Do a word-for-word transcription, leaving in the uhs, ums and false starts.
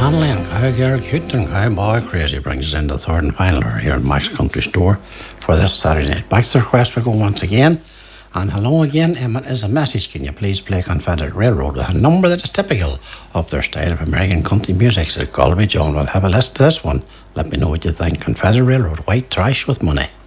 Manley and Cow Garrick Hoot and Cowboy Crazy brings us into the third and final hour here at Max Country Store for this Saturday night. Back to the request we go once again. And hello again, Emma, is a message. Can you please play Confederate Railroad with a number that is typical of their style of American country music? Said Colby John. Well, have a list to this one. Let me know what you think. Confederate Railroad, White Trash with Money.